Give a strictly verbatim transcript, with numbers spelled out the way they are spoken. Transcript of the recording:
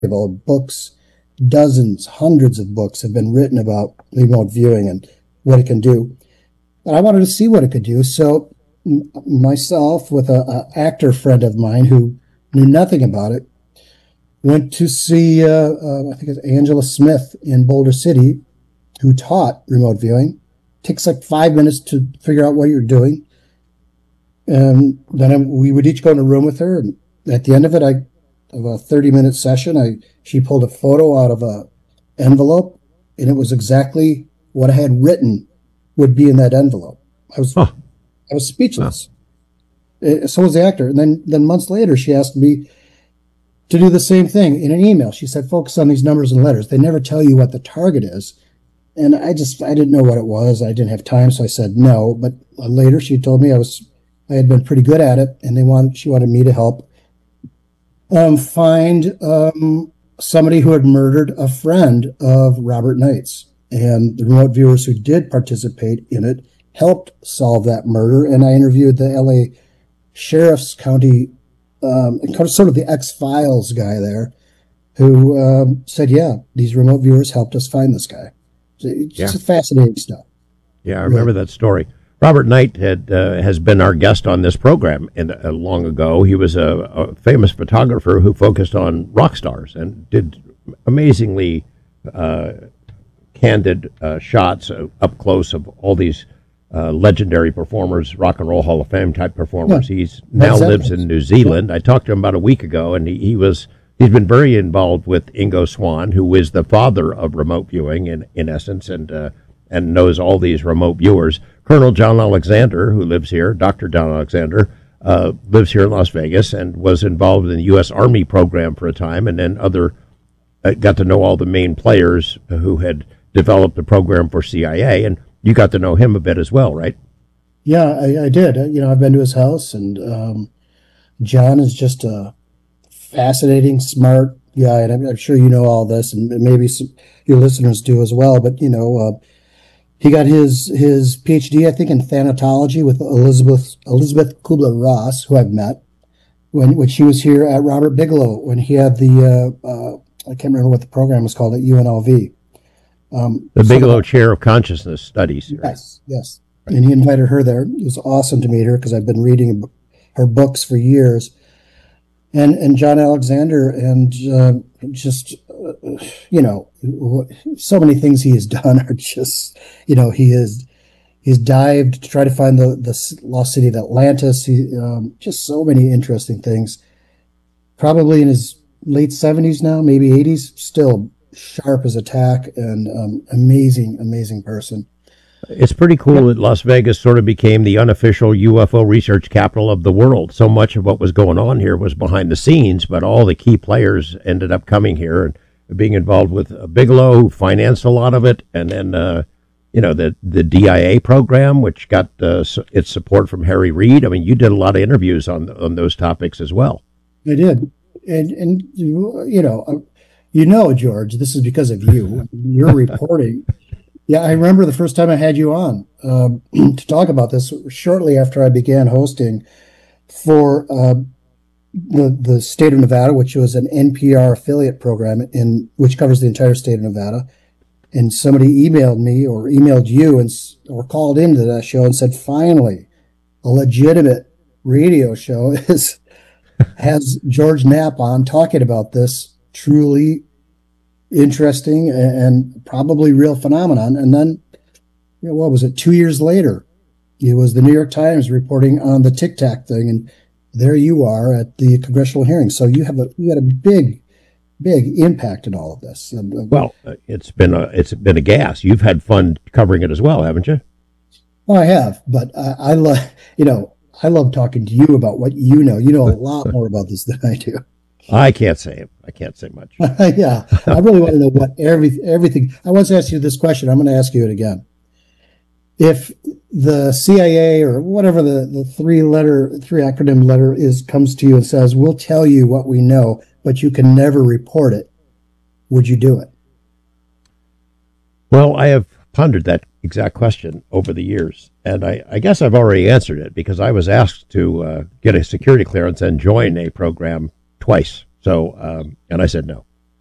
about books, dozens, hundreds of books have been written about remote viewing and what it can do. And I wanted to see what it could do. So m- myself, with a, a actor friend of mine who knew nothing about it, went to see, uh, uh, I think it's Angela Smith in Boulder City, who taught remote viewing. Takes like five minutes to figure out what you're doing. And then we would each go in a room with her. And at the end of it, I, of a thirty minute session, I, she pulled a photo out of a envelope, and it was exactly what I had written would be in that envelope. I was, Huh. I was speechless. Uh, So was the actor. And then, then months later, she asked me to do the same thing in an email. She said, focus on these numbers and letters. They never tell you what the target is. And I just, I didn't know what it was. I didn't have time. So I said no. But later she told me I was, I had been pretty good at it, and they wanted, she wanted me to help um, find um, somebody who had murdered a friend of Robert Knight's. And the remote viewers who did participate in it helped solve that murder. And I interviewed the L A Sheriff's County, um, sort of the X-Files guy there, who um, said, yeah, these remote viewers helped us find this guy. It's Yeah. just fascinating stuff. Yeah, I remember that story. Robert Knight had uh, has been our guest on this program and uh, long ago. He was a, a famous photographer who focused on rock stars and did amazingly uh, candid uh, shots uh, up close of all these uh, legendary performers, Rock and Roll Hall of Fame type performers. Yeah. He's now Exactly. lives in New Zealand. I talked to him about a week ago, and he, he was he's been very involved with Ingo Swann, who is the father of remote viewing in in essence, and uh, and knows all these remote viewers. Colonel John Alexander, who lives here, Doctor John Alexander, uh, lives here in Las Vegas and was involved in the U S Army program for a time, and then other uh, got to know all the main players who had developed the program for C I A, and you got to know him a bit as well, right? Yeah, I, I did. You know, I've been to his house, and um, John is just a fascinating, smart guy, and I'm, I'm sure you know all this, and maybe some, your listeners do as well. But you know, uh, he got his his PhD, I think, in thanatology with Elizabeth Elizabeth Kubler-Ross, who I've met when when she was here at Robert Bigelow when he had the uh, uh, I can't remember what the program was called at U N L V. Um, The so Bigelow the- Chair of Consciousness Studies. Right? Yes, yes. And he invited her there. It was awesome to meet her because I've been reading her books for years. And and John Alexander, and uh, just, uh, you know, so many things he has done are just, you know, he is, he's dived to try to find the, the lost city of Atlantis. He, um, just so many interesting things. Probably in his late seventies now, maybe eighties, still sharp as a tack, and um, amazing, amazing person. It's pretty cool that Las Vegas sort of became the unofficial U F O research capital of the world. So much of what was going on here was behind the scenes, but all the key players ended up coming here and being involved with uh, Bigelow, who financed a lot of it, and then uh, you know the the D I A program, which got uh, su- its support from Harry Reid. I mean, you did a lot of interviews on on those topics as well. I did, and and you you know, uh, you know, George, this is because of you. Your reporting. Yeah, I remember the first time I had you on um, to talk about this shortly after I began hosting for uh, the the state of Nevada, which was an N P R affiliate program in which covers the entire state of Nevada. And somebody emailed me or emailed you and or called into that show and said, finally, a legitimate radio show is has George Knapp on talking about this truly interesting and probably real phenomenon. And then, you know, what was it? Two years later, it was the New York Times reporting on the Tic Tac thing, and there you are at the congressional hearing. So you have a you had a big, big impact in all of this. And, uh, Well, uh, it's been a it's been a gas. You've had fun covering it as well, haven't you? well, I have, but I, I love you know I love talking to you about what you know. You know a lot more about this than I do. I can't say I can't say much. Yeah, I really want to know what every everything. I once asked you this question. I'm going to ask you it again. If the C I A or whatever the, the three letter, three acronym letter is comes to you and says, we'll tell you what we know, but you can never report it, would you do it? Well, I have pondered that exact question over the years, and I, I guess I've already answered it because I was asked to uh, get a security clearance and join a program twice. So, um, and I said no.